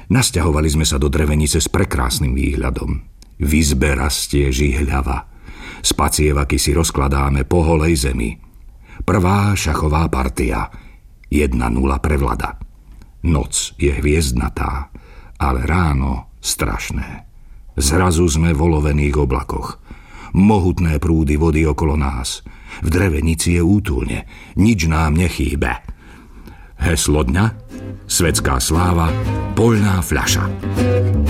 Nasťahovali sme sa do drevenice s prekrásnym výhľadom. V izbe rastie žihľava. Spacievaky si rozkladáme po holej zemi. Prvá šachová partia. 1-0 pre Vlada. Noc je hviezdnatá, ale ráno strašné. Zrazu sme v olovených oblakoch. Mohutné prúdy vody okolo nás. V drevenici je útulne. Nič nám nechýbe. Heslo dňa: svetská sláva, poľná fľaša.